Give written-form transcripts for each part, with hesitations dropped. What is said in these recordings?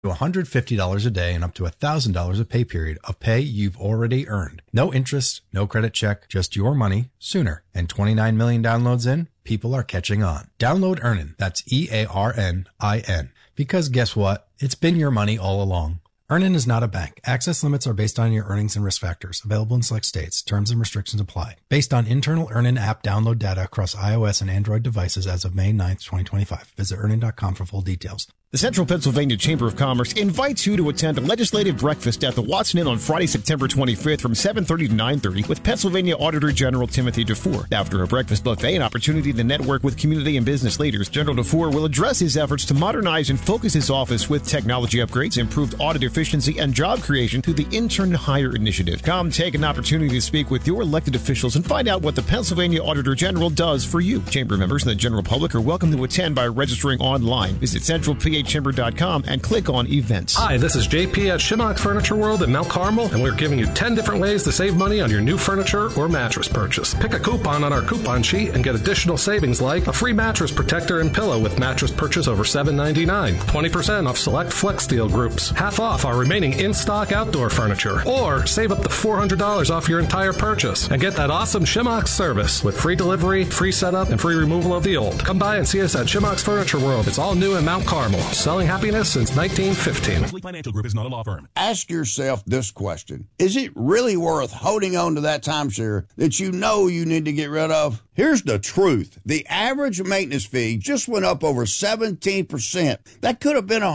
$150 a day and up to $1,000 a pay period of pay you've already earned. No interest, no credit check, just your money sooner. And 29 million downloads in, people are catching on. Download Earnin. That's EARNIN. Because guess what? It's been your money all along. Earnin is not a bank. Access limits are based on your earnings and risk factors. Available in select states. Terms and restrictions apply. Based on internal Earnin app download data across iOS and Android devices as of May 9th, 2025. Visit Earnin.com for full details. The Central Pennsylvania Chamber of Commerce invites you to attend a legislative breakfast at the Watson Inn on Friday, September 25th from 7:30 to 9:30 with Pennsylvania Auditor General Timothy DeFore. After a breakfast buffet, an opportunity to network with community and business leaders, General DeFore will address his efforts to modernize and focus his office with technology upgrades, improved audit efficiency, and job creation through the Intern Hire Initiative. Come take an opportunity to speak with your elected officials and find out what the Pennsylvania Auditor General does for you. Chamber members and the general public are welcome to attend by registering online. Visit centralpachamber.com and click on events. Hi, this is JP at Shimmock Furniture World in Mount Carmel, and we're giving you 10 different ways to save money on your new furniture or mattress purchase. Pick a coupon on our coupon sheet and get additional savings like a free mattress protector and pillow with mattress purchase over $7.99, 20% off select Flex Steel groups, half off our remaining in-stock outdoor furniture, or save up to $400 off your entire purchase and get that awesome Shimmock service with free delivery, free setup, and free removal of the old. Come by and see us at Shimmock's Furniture World. It's all new in Mount Carmel, selling happiness since 1915. Wesley Financial Group is not a law firm. Ask yourself this question. Is it really worth holding on to that timeshare that you know you need to get rid of? Here's the truth. The average maintenance fee just went up over 17%. That could have been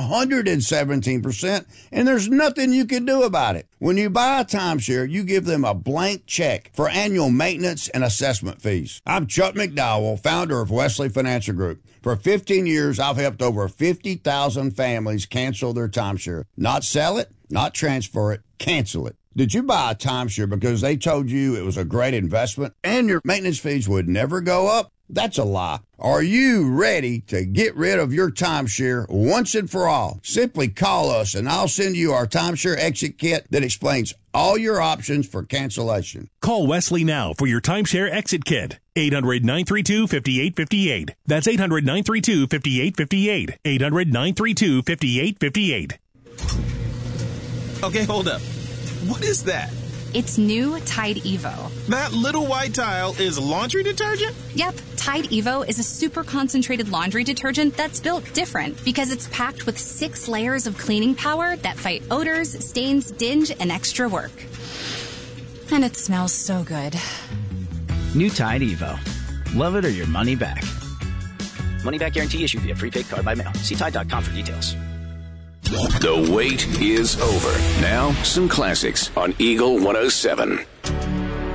117%, and there's nothing you can do about it. When you buy a timeshare, you give them a blank check for annual maintenance and assessment fees. I'm Chuck McDowell, founder of Wesley Financial Group. For 15 years, I've helped over 50,000 families cancel their timeshare. Not sell it, not transfer it, cancel it. Did you buy a timeshare because they told you it was a great investment and your maintenance fees would never go up? That's a lie. Are you ready to get rid of your timeshare once and for all? Simply call us and I'll send you our timeshare exit kit that explains all your options for cancellation. Call Wesley now for your timeshare exit kit. 800-932-5858. That's 800-932-5858. 800-932-5858. Okay, hold up. What is that? It's new Tide Evo. That little white tile is laundry detergent? Yep, Tide Evo is a super concentrated laundry detergent that's built different because it's packed with 6 layers of cleaning power that fight odors, stains, dinge, and extra work. And it smells so good. New Tide Evo. Love it or your money back. Money back guarantee issued via prepaid card by mail. See Tide.com for details. The wait is over. Now, some classics on Eagle 107.